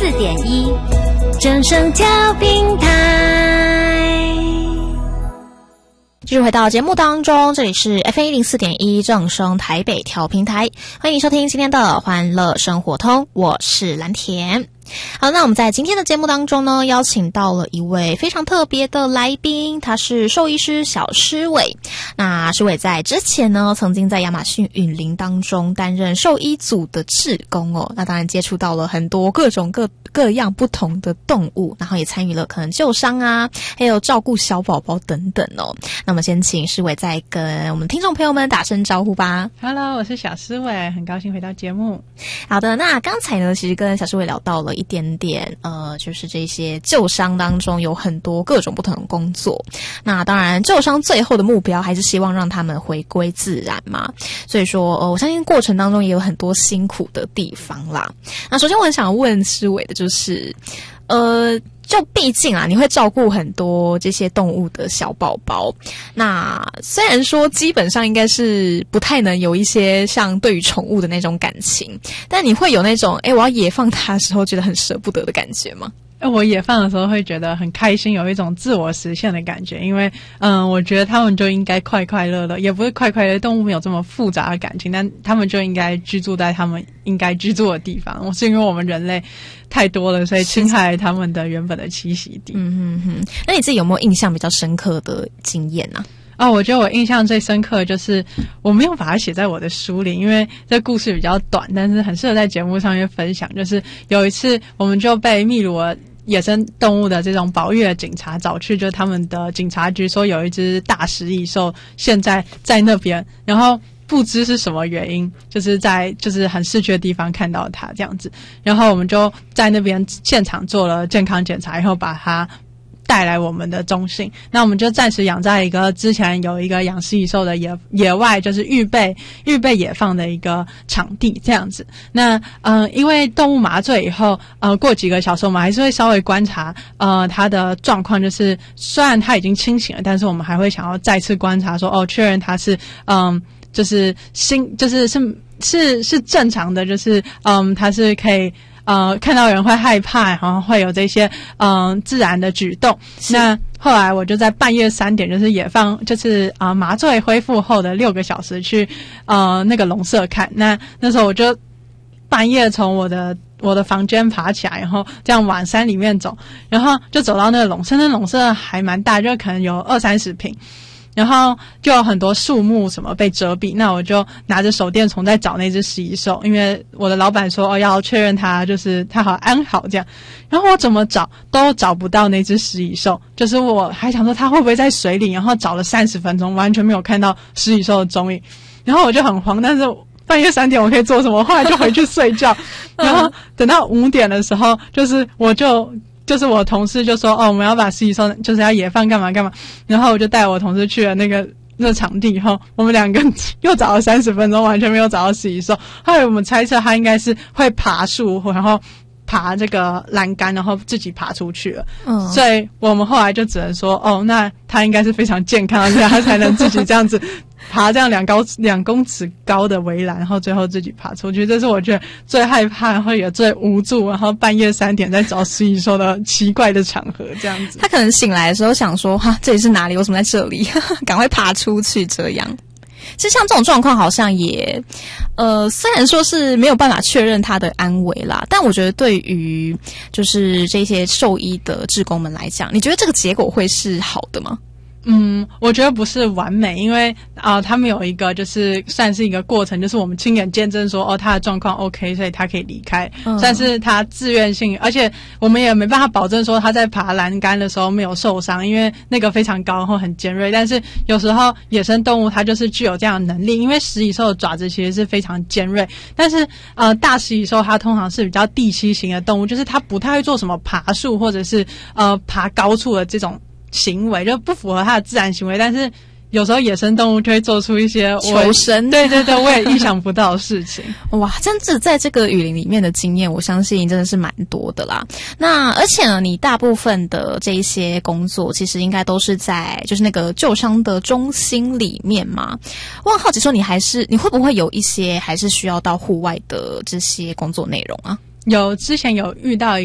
104.1正声调频台。继续回到节目当中，这里是 FM 104.1正声台北调频台，欢迎收听今天的欢乐生活通，我是蓝田。好，那我们在今天的节目当中呢，邀请到了一位非常特别的来宾，他是兽医师小诗伟。那诗伟在之前呢，曾经在亚马逊雨林当中担任兽医组的志工哦。那当然接触到了很多各种各样不同的动物，然后也参与了可能救伤啊，还有照顾小宝宝等等哦。那么先请诗伟再跟我们听众朋友们打声招呼吧。 Hello， 我是小诗伟，很高兴回到节目。 好的，那刚才呢，其实跟小诗伟聊到了一点点就是这些救伤当中有很多各种不同的工作。那当然救伤最后的目标还是希望让他们回归自然嘛，所以说我相信过程当中也有很多辛苦的地方啦。那首先我很想问诗伟的就是就毕竟啊，你会照顾很多这些动物的小宝宝。那虽然说基本上应该是不太能有一些像对于宠物的那种感情，但你会有那种我要野放它的时候觉得很舍不得的感觉吗？ 我野放的时候会觉得很开心，有一种自我实现的感觉，因为我觉得他们就应该快快乐乐，也不是快快乐，动物没有这么复杂的感情，但他们就应该居住在他们应该居住的地方。是因为我们人类太多了，所以侵害他们的原本的栖息地。 那你自己有没有印象比较深刻的经验啊？ 我觉得我印象最深刻的就是我没有把它写在我的书里，因为这故事比较短，但是很适合在节目上面分享。就是有一次我们就被秘鲁的野生动物的这种保育的警察找去，就是他们的警察局说有一只大食蚁兽现在在那边，然后不知是什么原因，就是很市区的地方看到它这样子，然后我们就在那边现场做了健康检查，然后把它带来我们的中心。那我们就暂时养在一个之前有一个养食蚁兽的野外，就是预备野放的一个场地这样子。那因为动物麻醉以后过几个小时我们还是会稍微观察它的状况，就是虽然它已经清醒了，但是我们还会想要再次观察说确认它是就是是正常的，就是它是可以看到人会害怕，然后会有这些自然的举动。那后来我就在半夜3点，就是野放，就是麻醉恢复后的6个小时去那个笼舍看。那时候我就半夜从我的房间爬起来，然后这样往山里面走，然后就走到那个笼舍。那笼舍还蛮大，就可能有20-30坪。然后就有很多树木什么被遮蔽，那我就拿着手电筒在找那只食蚁兽，因为我的老板说要确认它就是它好安好这样。然后我怎么找都找不到那只食蚁兽，就是我还想说它会不会在水里，然后找了30分钟完全没有看到食蚁兽的踪影，然后我就很慌，但是半夜3点我可以做什么？后来就回去睡觉。然后等到5点的时候，就是我同事就说我们要把食蚁兽就是要野放干嘛干嘛，然后我就带我同事去了那个场地以后，我们2个又找了30分钟完全没有找到食蚁兽。后来我们猜测它应该是会爬树，然后爬这个栏杆，然后自己爬出去了。所以我们后来就只能说那它应该是非常健康的，所以它才能自己这样子爬这样2公尺高的围栏，然后最后自己爬出去。这是我觉得最害怕，会有最无助，然后半夜3点在找食蚁兽的奇怪的场合这样子。 他可能醒来的时候想说这里是哪里，我怎么在这里赶快爬出去这样。其实像这种状况好像也虽然说是没有办法确认他的安危啦，但我觉得对于就是这些兽医的志工们来讲，你觉得这个结果会是好的吗？ 我觉得不是完美，因为他们有一个就是算是一个过程，就是我们亲眼见证说他的状况 OK， 所以他可以离开，算是他自愿性，而且我们也没办法保证说他在爬栏杆的时候没有受伤，因为那个非常高然后很尖锐。但是有时候野生动物它就是具有这样的能力，因为食蚁兽的爪子其实是非常尖锐，但是大食蚁兽它通常是比较地栖型的动物，就是它不太会做什么爬树或者是爬高处的这种行为，就不符合它的自然行为，但是有时候野生动物就会做出一些求生， 对对对，我也意想不到的事情。 哇，真的在这个雨林里面的经验，我相信真的是蛮多的啦。那而且呢，你大部分的这一些工作，其实应该都是在就是那个救伤的中心里面嘛。我很好奇说，你会不会有一些还是需要到户外的这些工作内容啊？ 之前有遇到